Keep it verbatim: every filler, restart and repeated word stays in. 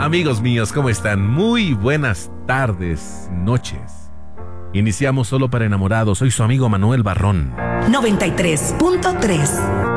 Amigos míos, ¿cómo están? Muy buenas tardes, noches. Iniciamos Solo para Enamorados. Soy su amigo Manuel Barrón. noventa y tres punto tres